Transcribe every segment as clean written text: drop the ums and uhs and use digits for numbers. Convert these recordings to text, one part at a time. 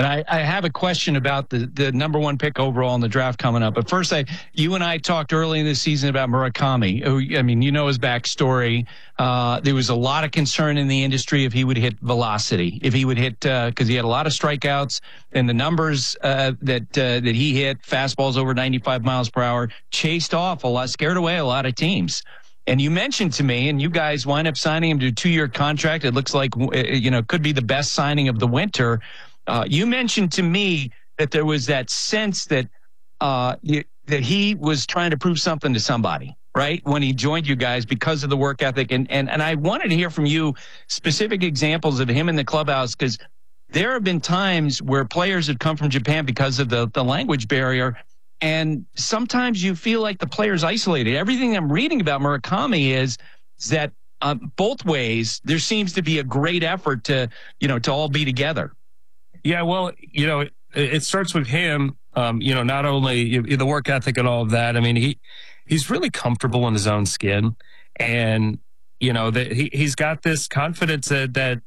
I have a question about the number one pick overall in the draft coming up. But first, you and I talked early in the season about Murakami. Who, I mean, you know his backstory. There was a lot of concern in the industry if he would hit velocity, if he would hit, because he had a lot of strikeouts, and the numbers that he hit, fastballs over 95 miles per hour, chased off a lot, scared away a lot of teams. And you mentioned to me, and you guys wind up signing him to a 2-year contract. It looks like, could be the best signing of the winter. You mentioned to me that there was that sense that that he was trying to prove something to somebody, right, when he joined you guys because of the work ethic. And I wanted to hear from you specific examples of him in the clubhouse, because there have been times where players have come from Japan because of the language barrier. And sometimes you feel like the player's isolated. Everything I'm reading about Murakami is that both ways, there seems to be a great effort to all be together. Yeah, well, it starts with him, not only the work ethic and all of that. I mean, he's really comfortable in his own skin. And, he's got this confidence that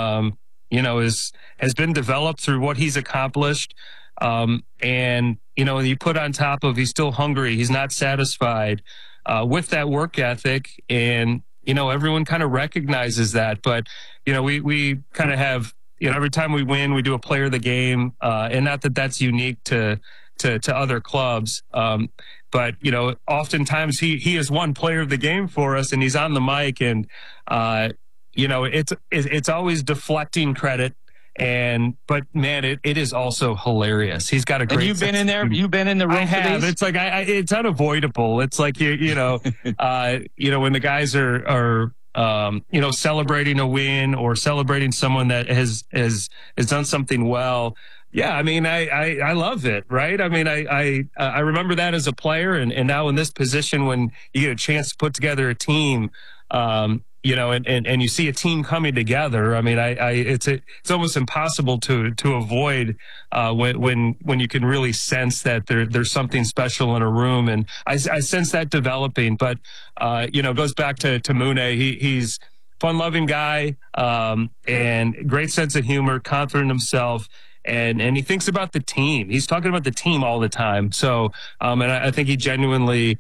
has been developed through what he's accomplished. And you put on top of, he's still hungry, he's not satisfied with that work ethic, and everyone kind of recognizes that. But we kind of have, every time we win, we do a player of the game, and not that that's unique to other clubs, but oftentimes he is one player of the game for us, and he's on the mic, and it's always deflecting credit. But man, it is also hilarious. He's got a great. And you've been in there. You've been in the room. I have. It's like it's unavoidable. It's like when the guys are celebrating a win or celebrating someone that has done something well. Yeah, I mean, I love it, right? I mean, I remember that as a player, and now in this position when you get a chance to put together a team. And you see a team coming together. I mean, it's almost impossible to avoid when you can really sense that there's something special in a room, and I sense that developing. But it goes back to Mune. He's fun-loving guy, and great sense of humor, confident in himself. And he thinks about the team. He's talking about the team all the time. So, and I think he genuinely,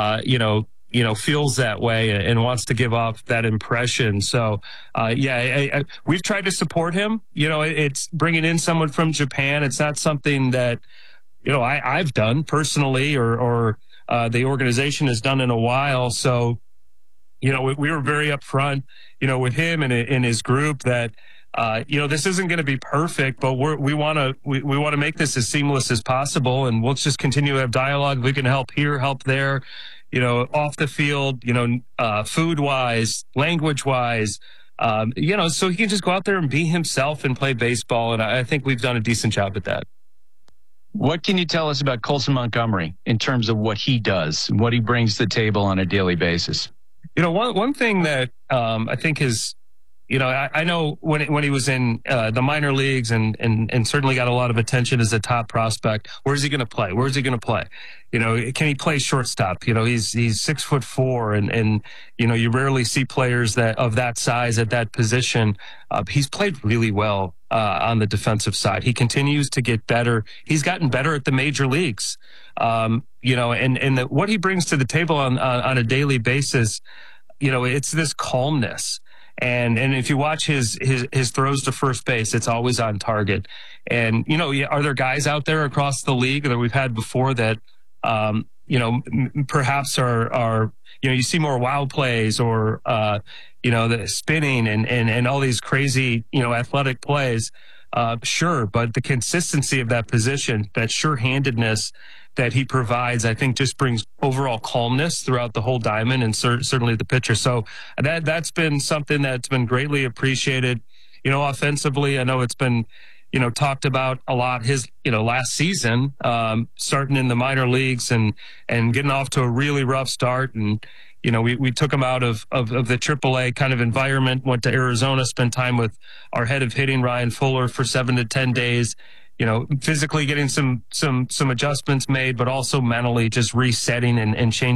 feels that way and wants to give off that impression. So, we've tried to support him. It's bringing in someone from Japan. It's not something that, I've done personally or the organization has done in a while. So, we were very upfront, with him and his group that, this isn't going to be perfect, but we want to make this as seamless as possible. And we'll just continue to have dialogue. We can help here, help there. Off the field, food wise, language wise, so he can just go out there and be himself and play baseball. And I think we've done a decent job at that. What can you tell us about Colson Montgomery in terms of what he does, what he brings to the table on a daily basis? One thing that I think is, I know when he was in the minor leagues and certainly got a lot of attention as a top prospect. Where's he going to play? Where's he going to play? Can he play shortstop? He's 6'4", and you rarely see players of that size at that position. He's played really well on the defensive side. He continues to get better. He's gotten better at the major leagues. And what he brings to the table on a daily basis, it's this calmness. And if you watch his throws to first base, it's always on target. And, are there guys out there across the league that we've had before that, perhaps are, you see more wild plays or, the spinning and all these crazy, athletic plays. Sure. But the consistency of that position, that sure-handedness that he provides, I think just brings overall calmness throughout the whole diamond and certainly the pitcher. So that's been something that's been greatly appreciated. Offensively, I know it's been, talked about a lot his, last season, starting in the minor leagues and getting off to a really rough start. And, we took him out of the AAA kind of environment, went to Arizona, spent time with our head of hitting, Ryan Fuller, for 7 to 10 days. Physically getting some adjustments made, but also mentally just resetting and changing